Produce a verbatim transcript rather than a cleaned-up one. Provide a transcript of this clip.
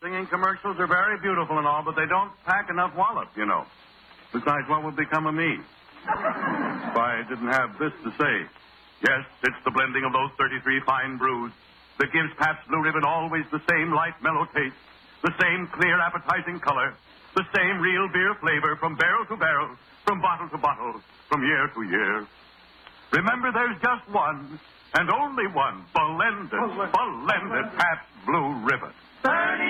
Singing commercials are very beautiful and all, but they don't pack enough wallop, you know. Besides, what would become of me? If I didn't have this to say. Yes, it's the blending of those thirty-three fine brews that gives Pabst Blue Ribbon always the same light, mellow taste, the same clear, appetizing color, the same real beer flavor from barrel to barrel, from bottle to bottle, from year to year. Remember, there's just one, and only one, blended, blended Pabst Blue Ribbon.